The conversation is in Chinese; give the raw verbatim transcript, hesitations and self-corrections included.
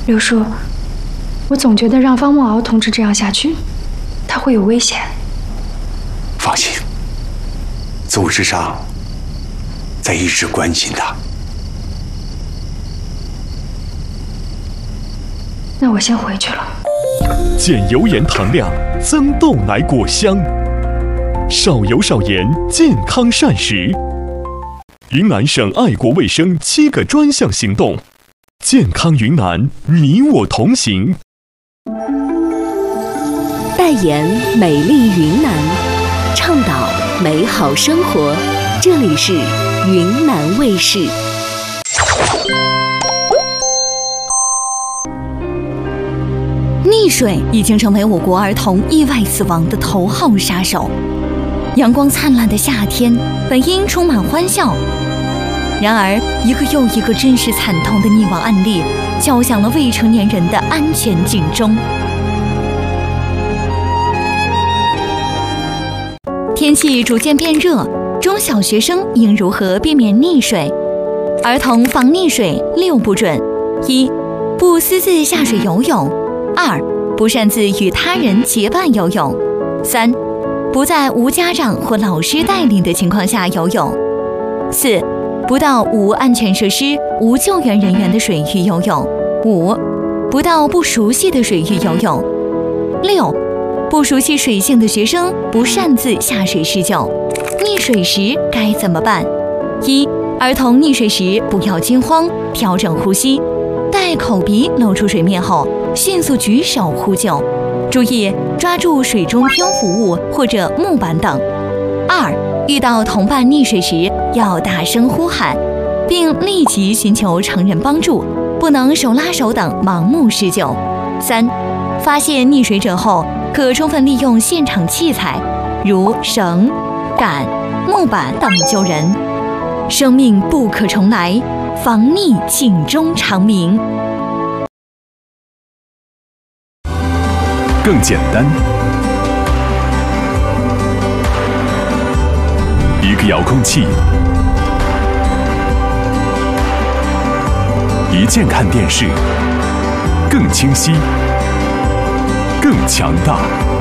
刘叔，我总觉得让方梦敖同志这样下去，他会有危险。 放心，组织上在一直关心他。 那我先回去了。 减油盐糖量，增豆奶果香，少油少盐，健康膳食。云南省爱国卫生七个专项行动，健康云南，你我同行。 代言美丽云南，倡导美好生活。这里是云南卫视。溺水已经成为我国儿童意外死亡的头号杀手。阳光灿烂的夏天本应充满欢笑，然而一个又一个真实惨痛的溺亡案例，敲响了未成年人的安全警钟。天气逐渐变热，中小学生应如何避免溺水？儿童防溺水六不准：一、不私自下水游泳；二、不擅自与他人结伴游泳；三、不在无家长或老师带领的情况下游泳；四、不到无安全设施、无救援人员的水域游泳；五、不到不熟悉的水域游泳；六、不熟悉水性的学生不擅自下水施救。溺水时该怎么办？一、儿童溺水时不要惊慌，调整呼吸，待口鼻露出水面后，迅速举手呼救，注意抓住水中漂浮物或者木板等。二、遇到同伴溺水时，要大声呼喊，并立即寻求成人帮助，不能手拉手等盲目施救。三、发现溺水者后，可充分利用现场器材，如绳、杆、木板等救人。生命不可重来，防溺警钟长鸣。 更简单，一个遥控器，一键看电视，更清晰，更强大。